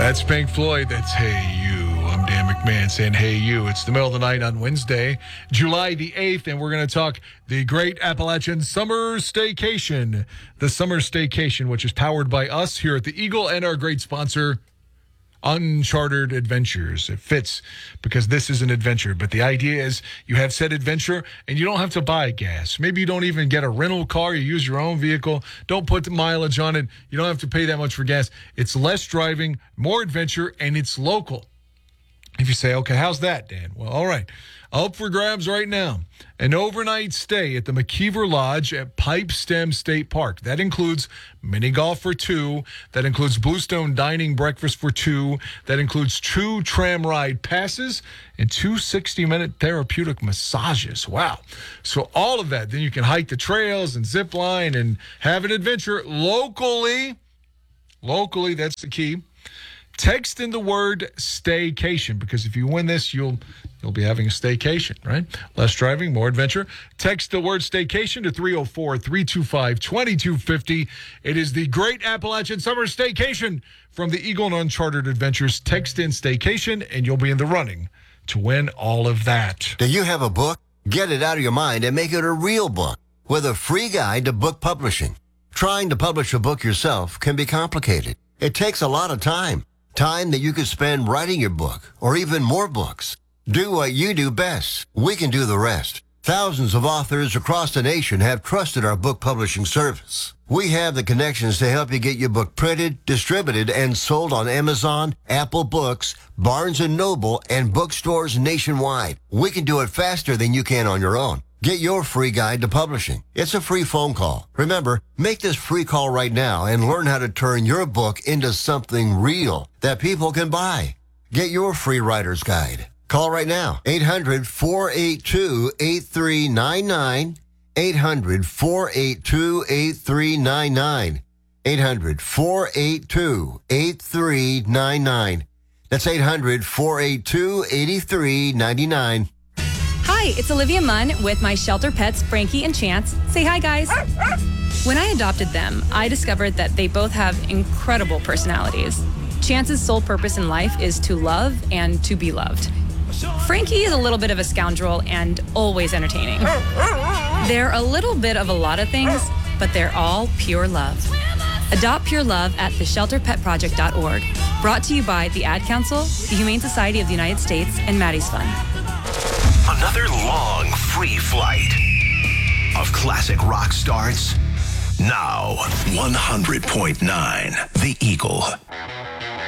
That's Pink Floyd. That's Hey You. I'm Dan McMahon saying Hey You. It's the middle of the night on Wednesday, July the 8th, and we're going to talk the Great Appalachian Summer Staycation. The Summer Staycation, which is powered by us here at the Eagle and our great sponsor, Uncharted Adventures. It fits because this is an adventure, but the idea is you have said adventure and you don't have to buy gas. Maybe you don't even get a rental car. You use your own vehicle. Don't put the mileage on it. You don't have to pay that much for gas. It's less driving, more adventure, and it's local. If you say, okay, how's that, Dan? Well, all right. Up for grabs right now. An overnight stay at the McKeever Lodge at Pipestem State Park. That includes mini golf for two. That includes Bluestone Dining breakfast for two. That includes 2 tram ride passes and 2 60-minute therapeutic massages. Wow. So all of that. Then you can hike the trails and zip line and have an adventure locally. Locally, that's the key. Text in the word staycation, because if you win this, you'll be having a staycation, right? Less driving, more adventure. Text the word staycation to 304-325-2250. It is the Great Appalachian Summer Staycation from the Eagle and Uncharted Adventures. Text in staycation, and you'll be in the running to win all of that. Do you have a book? Get it out of your mind and make it a real book with a free guide to book publishing. Trying to publish a book yourself can be complicated. It takes a lot of time. Time that you could spend writing your book, or even more books. Do what you do best. We can do the rest. Thousands of authors across the nation have trusted our book publishing service. We have the connections to help you get your book printed, distributed, and sold on Amazon, Apple Books, Barnes & Noble, and bookstores nationwide. We can do it faster than you can on your own. Get your free guide to publishing. It's a free phone call. Remember, make this free call right now and learn how to turn your book into something real that people can buy. Get your free writer's guide. Call right now. 800-482-8399. 800-482-8399. 800-482-8399. That's 800-482-8399. Hi, it's Olivia Munn with my shelter pets, Frankie and Chance. Say hi, guys. When I adopted them, I discovered that they both have incredible personalities. Chance's sole purpose in life is to love and to be loved. Frankie is a little bit of a scoundrel and always entertaining. They're a little bit of a lot of things, but they're all pure love. Adopt pure love at theshelterpetproject.org. Brought to you by the Ad Council, the Humane Society of the United States, and Maddie's Fund. Another long, free flight of classic rock starts now. 100.9 The Eagle.